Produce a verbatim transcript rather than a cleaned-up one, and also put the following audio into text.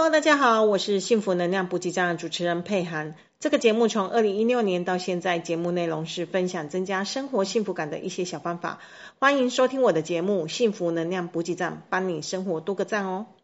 Hello， 大家好，我是幸福能量补给站的主持人佩涵。这个节目从二零一六年到现在，节目内容是分享增加生活幸福感的一些小方法。欢迎收听我的节目，幸福能量补给站，帮你生活多个赞哦。